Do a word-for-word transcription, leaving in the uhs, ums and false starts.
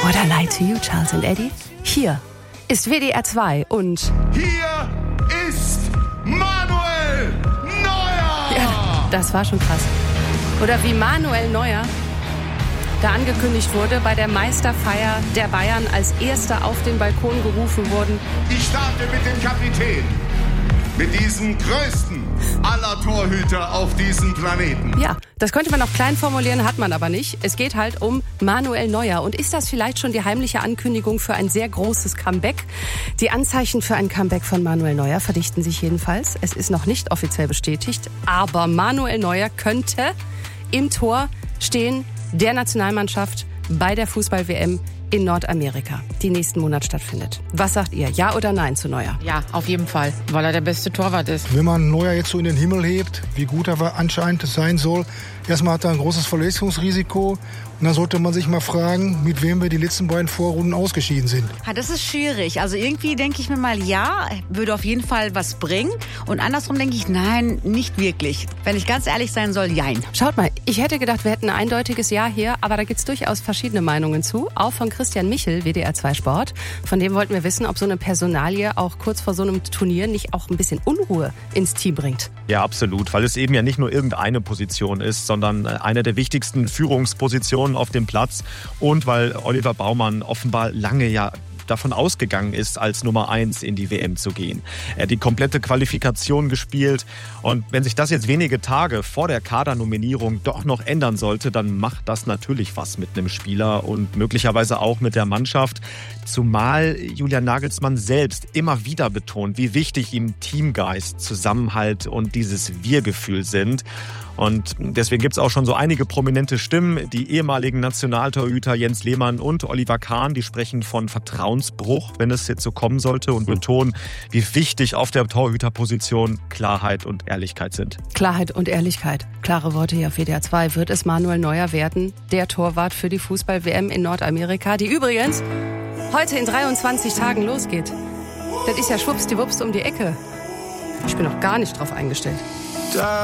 What I Lie to You, Charles and Eddie. Hier ist W D R zwei und hier ist Manuel Neuer! Ja, das war schon krass. Oder wie Manuel Neuer da angekündigt wurde, bei der Meisterfeier der Bayern als Erster auf den Balkon gerufen wurden. Ich starte mit dem Kapitän, mit diesem größten aller Torhüter auf diesem Planeten. Ja, das könnte man auch klein formulieren, hat man aber nicht. Es geht halt um Manuel Neuer. Und ist das vielleicht schon die heimliche Ankündigung für ein sehr großes Comeback? Die Anzeichen für ein Comeback von Manuel Neuer verdichten sich jedenfalls. Es ist noch nicht offiziell bestätigt, aber Manuel Neuer könnte im Tor stehen der Nationalmannschaft bei der Fußball-W M in Nordamerika, die nächsten Monat stattfindet. Was sagt ihr? Ja oder nein zu Neuer? Ja, auf jeden Fall, weil er der beste Torwart ist. Wenn man Neuer jetzt so in den Himmel hebt, wie gut er anscheinend sein soll, erstmal hat er ein großes Verletzungsrisiko. Und dann sollte man sich mal fragen, mit wem wir die letzten beiden Vorrunden ausgeschieden sind. Ja, das ist schwierig. Also irgendwie denke ich mir mal, ja, würde auf jeden Fall was bringen. Und andersrum denke ich, nein, nicht wirklich. Wenn ich ganz ehrlich sein soll, jein. Schaut mal, ich hätte gedacht, wir hätten ein eindeutiges Ja hier, aber da gibt es durchaus verschiedene Meinungen zu. Auch von Christian Michel, W D R zwei Sport. Von dem wollten wir wissen, ob so eine Personalie auch kurz vor so einem Turnier nicht auch ein bisschen Unruhe ins Team bringt. Ja, absolut, weil es eben ja nicht nur irgendeine Position ist, sondern eine der wichtigsten Führungspositionen auf dem Platz und weil Oliver Baumann offenbar lange ja davon ausgegangen ist, als Nummer eins in die W M zu gehen. Er hat die komplette Qualifikation gespielt und wenn sich das jetzt wenige Tage vor der Kadernominierung doch noch ändern sollte, dann macht das natürlich was mit einem Spieler und möglicherweise auch mit der Mannschaft. Zumal Julian Nagelsmann selbst immer wieder betont, wie wichtig ihm Teamgeist, Zusammenhalt und dieses Wir-Gefühl sind. Und deswegen gibt es auch schon so einige prominente Stimmen. Die ehemaligen Nationaltorhüter Jens Lehmann und Oliver Kahn, die sprechen von Vertrauensbruch, wenn es jetzt so kommen sollte, und betonen, wie wichtig auf der Torhüterposition Klarheit und Ehrlichkeit sind. Klarheit und Ehrlichkeit. Klare Worte hier auf W D R zwei. Wird es Manuel Neuer werden, der Torwart für die Fußball-W M in Nordamerika, die übrigens heute in dreiundzwanzig Tagen losgeht. Das ist ja schwuppsdiwupps um die Ecke. Ich bin noch gar nicht drauf eingestellt.